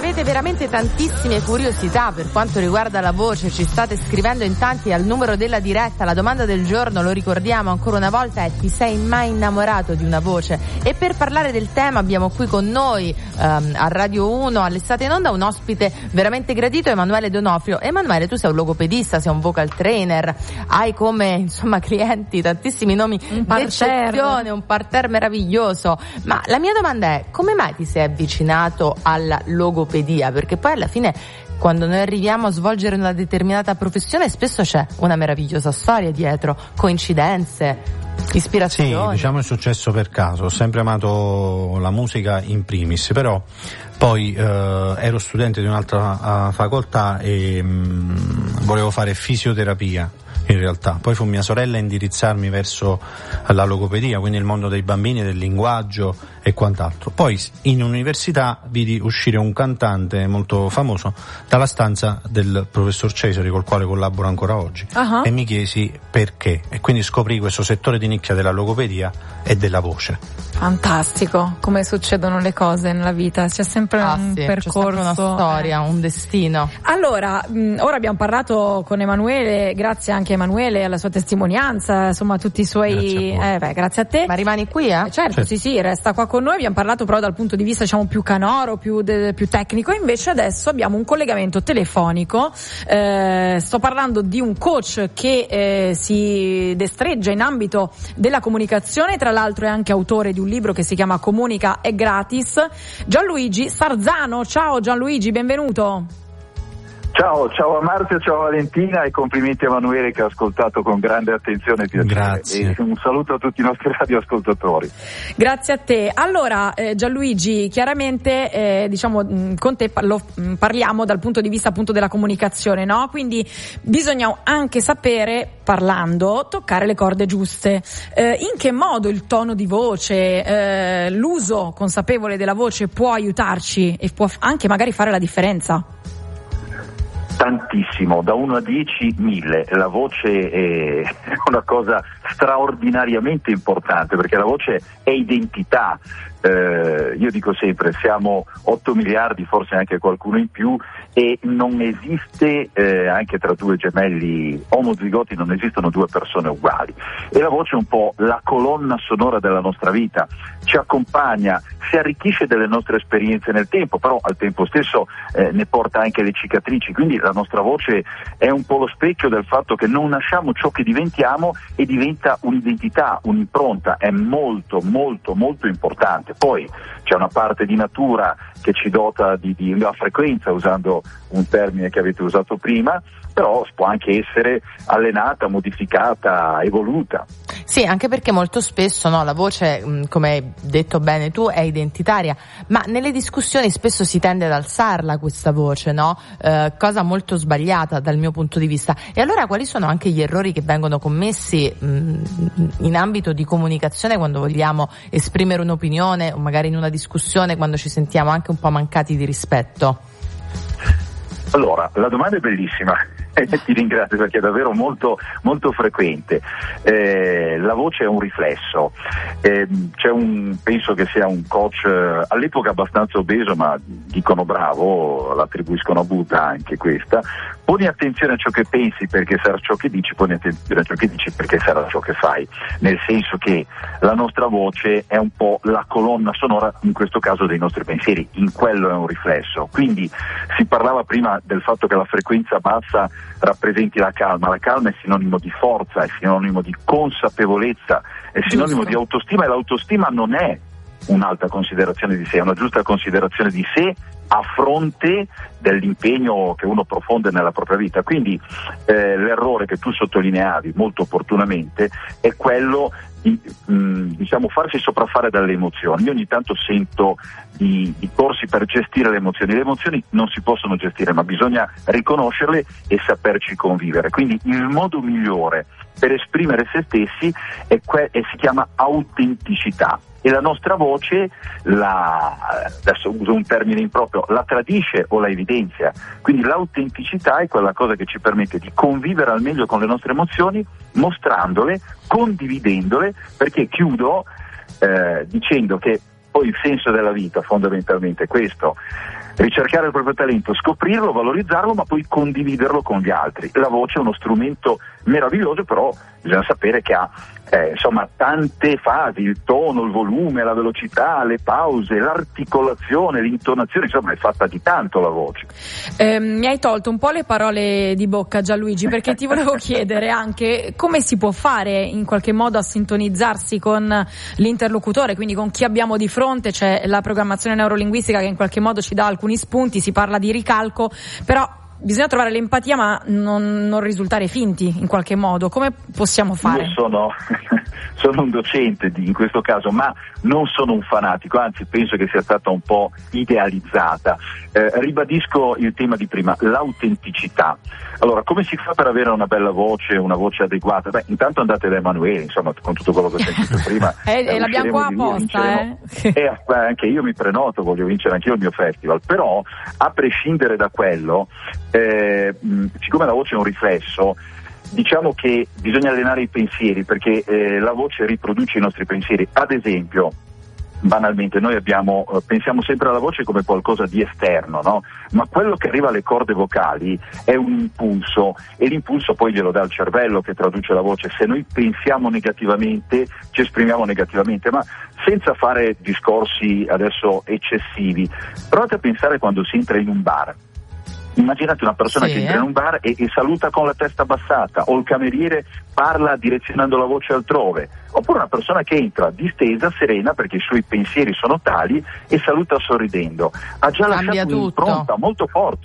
avete veramente tantissime curiosità per quanto riguarda la voce, ci state scrivendo in tanti al numero della diretta. La domanda del giorno, lo ricordiamo ancora una volta, è: ti sei mai innamorato di una voce? E per parlare del tema abbiamo qui con noi a Radio 1 all'estate in onda un ospite veramente gradito, Emanuele Donofrio. Emanuele, tu sei un logopedista, sei un vocal trainer, hai come clienti tantissimi nomi d'eccezione, un parterre meraviglioso, ma la mia domanda è: come mai ti sei avvicinato alla logopedia? Perché poi alla fine, quando noi arriviamo a svolgere una determinata professione, spesso c'è una meravigliosa storia dietro, coincidenze, ispirazioni. Sì, diciamo è successo per caso. Ho sempre amato la musica in primis, però poi ero studente di un'altra facoltà e volevo fare fisioterapia. In realtà poi fu mia sorella a indirizzarmi verso la logopedia, quindi il mondo dei bambini, del linguaggio e quant'altro. Poi in università vidi uscire un cantante molto famoso dalla stanza del professor Cesari, col quale collaboro ancora oggi, e mi chiesi perché, e quindi scoprì questo settore di nicchia della logopedia e della voce. Fantastico, come succedono le cose nella vita, c'è sempre un percorso, c'è sempre una storia, un destino. Allora, ora abbiamo parlato con Emanuele, grazie anche a Emanuele, alla sua testimonianza, insomma tutti i suoi... Grazie a te. Ma rimani qui, Certo, sì, resta qua con noi. Abbiamo parlato però dal punto di vista, diciamo, più canoro, più tecnico, invece adesso abbiamo un collegamento telefonico. Sto parlando di un coach che si destreggia in ambito della comunicazione, tra l'altro è anche autore di un libro che si chiama Comunica è gratis. Gianluigi Sarzano. Ciao Gianluigi, benvenuto. Ciao a Marzia, ciao a Valentina e complimenti a Emanuele che ha ascoltato con grande attenzione e piacere. Grazie. E un saluto a tutti i nostri radioascoltatori. Grazie a te. Allora Gianluigi, chiaramente con te parliamo dal punto di vista appunto della comunicazione, no? Quindi bisogna anche sapere, parlando, toccare le corde giuste. In che modo il tono di voce, l'uso consapevole della voce può aiutarci e può anche magari fare la differenza? Tantissimo, da 1 a 10, 1000. La voce è una cosa straordinariamente importante, perché la voce è identità. Io dico sempre, siamo 8 miliardi, forse anche qualcuno in più, e non esiste, anche tra due gemelli omozigoti, non esistono due persone uguali. E la voce è un po' la colonna sonora della nostra vita, ci accompagna, si arricchisce delle nostre esperienze nel tempo, però al tempo stesso ne porta anche le cicatrici, quindi la nostra voce è un po' lo specchio del fatto che non nasciamo ciò che diventiamo e diventa un'identità, un'impronta, è molto molto molto importante. Poi c'è una parte di natura che ci dota di una frequenza, usando un termine che avete usato prima, però può anche essere allenata, modificata, evoluta. Sì, anche perché molto spesso la voce, come hai detto bene tu, è identitaria, ma nelle discussioni spesso si tende ad alzarla questa voce, no? Cosa molto sbagliata dal mio punto di vista. E allora quali sono anche gli errori che vengono commessi in ambito di comunicazione quando vogliamo esprimere un'opinione o magari in una discussione, quando ci sentiamo anche un po' mancati di rispetto? Allora, la domanda è bellissima. Ti ringrazio perché è davvero molto, molto frequente. La voce è un riflesso. Penso che sia un coach all'epoca abbastanza obeso, ma dicono bravo, l'attribuiscono a Buddha anche questa. Poni attenzione a ciò che pensi perché sarà ciò che dici, poni attenzione a ciò che dici perché sarà ciò che fai. Nel senso che la nostra voce è un po' la colonna sonora, in questo caso, dei nostri pensieri, in quello è un riflesso. Quindi si parlava prima del fatto che la frequenza bassa rappresenti la calma è sinonimo di forza, è sinonimo di consapevolezza, è sinonimo di autostima, e l'autostima non è un'alta considerazione di sé, è una giusta considerazione di sé a fronte dell'impegno che uno profonde nella propria vita. Quindi l'errore che tu sottolineavi molto opportunamente è quello di farsi sopraffare dalle emozioni. Io ogni tanto sento di corsi per gestire le emozioni. Le emozioni non si possono gestire, ma bisogna riconoscerle e saperci convivere. Quindi il modo migliore per esprimere se stessi si chiama autenticità. E la nostra voce, adesso uso un termine improprio, la tradisce o la evidenzia. Quindi l'autenticità è quella cosa che ci permette di convivere al meglio con le nostre emozioni, mostrandole, condividendole, perché chiudo dicendo che poi il senso della vita fondamentalmente è questo. ricercare il proprio talento, scoprirlo, valorizzarlo, ma poi condividerlo con gli altri. La voce è uno strumento meraviglioso, però bisogna sapere che ha insomma tante fasi: il tono, il volume, la velocità, le pause, l'articolazione, l'intonazione, insomma è fatta di tanto la voce. Mi hai tolto un po' le parole di bocca, Gianluigi, perché ti volevo chiedere anche come si può fare in qualche modo a sintonizzarsi con l'interlocutore, quindi con chi abbiamo di fronte. C'è la programmazione neurolinguistica che in qualche modo ci dà alcuni spunti, si parla di ricalco, però bisogna trovare l'empatia ma non risultare finti in qualche modo. Come possiamo fare? Io sono un docente in questo caso, ma non sono un fanatico, anzi penso che sia stata un po' idealizzata. Ribadisco il tema di prima, l'autenticità. Allora, come si fa per avere una bella voce, una voce adeguata? Beh, intanto andate da Emanuele, insomma, con tutto quello che ho sentito prima. L'abbiamo qua apposta, anche io mi prenoto, voglio vincere anch'io il mio festival, però a prescindere da quello, siccome la voce è un riflesso, diciamo che bisogna allenare i pensieri, perché la voce riproduce i nostri pensieri. Ad esempio, banalmente noi pensiamo sempre alla voce come qualcosa di esterno, no? Ma quello che arriva alle corde vocali è un impulso, e l'impulso poi glielo dà il cervello che traduce la voce. Se noi pensiamo negativamente ci esprimiamo negativamente, ma senza fare discorsi adesso eccessivi. Provate a pensare quando si entra in un bar. Immaginate una persona che entra in un bar e saluta con la testa abbassata, o il cameriere parla direzionando la voce altrove, oppure una persona che entra distesa, serena, perché i suoi pensieri sono tali, e saluta sorridendo. Ha già lasciato un'impronta molto forte